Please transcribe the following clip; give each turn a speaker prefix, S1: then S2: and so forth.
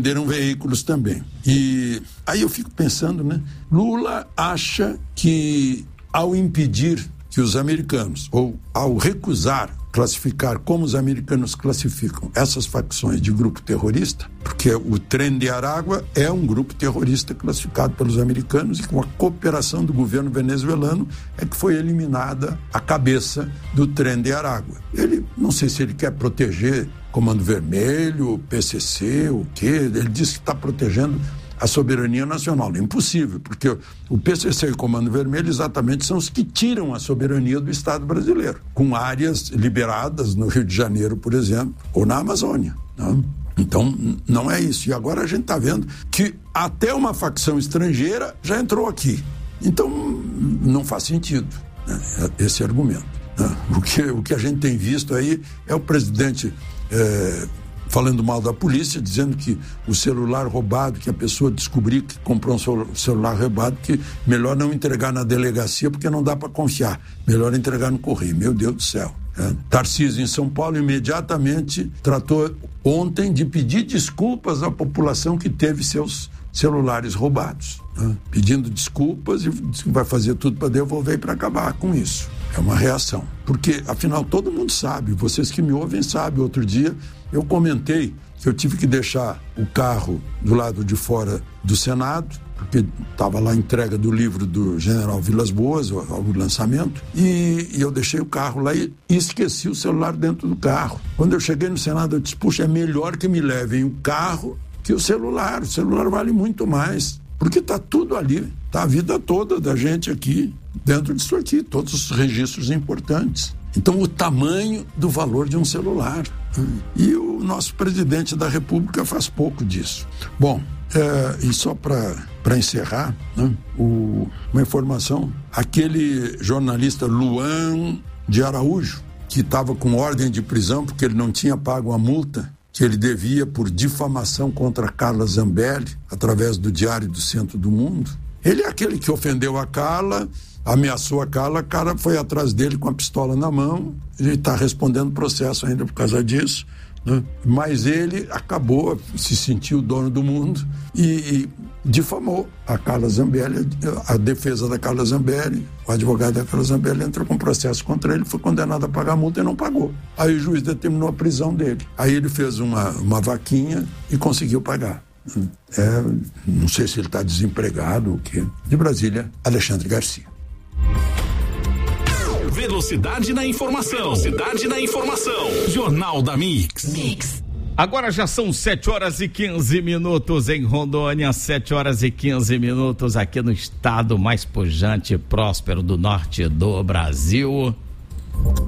S1: apreenderam veículos também. E aí eu fico pensando, né? Lula acha que ao impedir que os americanos, ou ao recusar classificar como os americanos classificam essas facções de grupo terrorista, porque o Tren de Aragua é um grupo terrorista classificado pelos americanos e com a cooperação do governo venezuelano é que foi eliminada a cabeça do Tren de Aragua. Ele, não sei se ele quer proteger Comando Vermelho, PCC, o quê, ele diz que está protegendo a soberania nacional. É impossível, porque o PCC e o Comando Vermelho exatamente são os que tiram a soberania do Estado brasileiro, com áreas liberadas no Rio de Janeiro, por exemplo, ou na Amazônia, né? Então, não é isso. E agora a gente está vendo que até uma facção estrangeira já entrou aqui. Então, não faz sentido, né, esse argumento, né? O que a gente tem visto aí é o presidente falando mal da polícia, dizendo que o celular roubado, que a pessoa descobrir que comprou um celular roubado, que melhor não entregar na delegacia porque não dá para confiar, melhor entregar no correio. Meu Deus do céu. Tarcísio, em São Paulo, imediatamente tratou ontem de pedir desculpas à população que teve seus celulares roubados, né? Pedindo desculpas e diz que vai fazer tudo para devolver e para acabar com isso. É uma reação, porque afinal todo mundo sabe, vocês que me ouvem sabem. Outro dia eu comentei que eu tive que deixar o carro do lado de fora do Senado, porque estava lá a entrega do livro do General Vilas Boas, o lançamento, e eu deixei o carro lá e esqueci o celular dentro do carro. Quando eu cheguei no Senado, eu disse, puxa, é melhor que me levem o carro que o celular vale muito mais, porque está tudo ali, está a vida toda da gente aqui, dentro disso aqui, todos os registros importantes. Então, o tamanho do valor de um celular. E o nosso presidente da República faz pouco disso. Bom, e só para encerrar, né, uma informação, aquele jornalista Luan de Araújo, que estava com ordem de prisão porque ele não tinha pago a multa que ele devia por difamação contra Carla Zambelli, através do Diário do Centro do Mundo. Ele é aquele que ofendeu a Carla, ameaçou a Carla foi atrás dele com a pistola na mão, ele está respondendo processo ainda por causa disso, né? Mas ele acabou, se sentiu o dono do mundo e difamou a Carla Zambelli, a defesa da Carla Zambelli, o advogado da Carla Zambelli entrou com processo contra ele, foi condenado a pagar a multa e não pagou. Aí o juiz determinou a prisão dele. Aí ele fez uma vaquinha e conseguiu pagar. Não sei se ele está desempregado ou o quê. De Brasília, Alexandre Garcia.
S2: Velocidade na informação. Jornal da Mix.
S3: Agora já são 7h15 em Rondônia, 7h15 aqui no estado mais pujante e próspero do norte do Brasil.